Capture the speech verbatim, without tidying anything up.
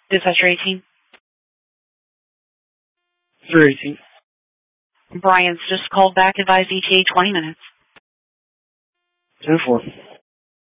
Dispatcher eighteen. Three eighteen. Brian's just called back, advised E T A twenty minutes. ten four.